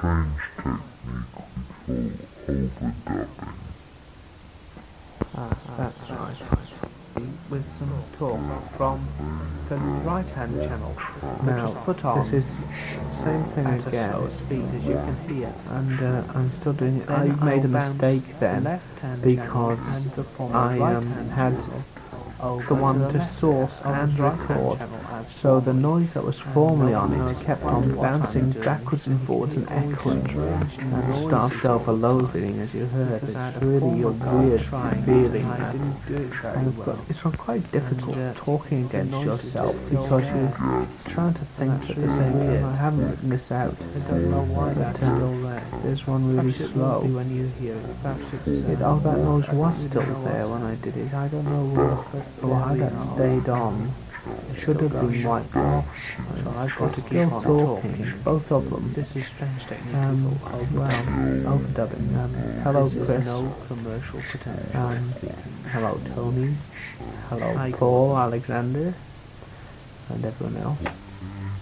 strange technique we call overdubbing. That's right. With some talk from the right-hand channel. Now, this is the same thing again. At a slow speed, as you can hear. And I'm still doing it. I made a mistake then because I had the one to source and record. So the noise that was formerly on it kept on bouncing backwards and forwards and echoing and started overloading, as you heard. It's really a weird feeling. It's quite difficult talking against yourself because you're trying to think at the same time. I haven't written this out. I don't know why that's still there. There's one really slow. When you hear it, oh, that noise was still there when I did it. I don't know why that stayed on. It should have been wiped off. So I've got to keep on talking. Both of them. This is strange technique. Overdubbing. Hello, Chris. No commercial potential. Hello, Tony. Hello, Paul, Alexander, and everyone else.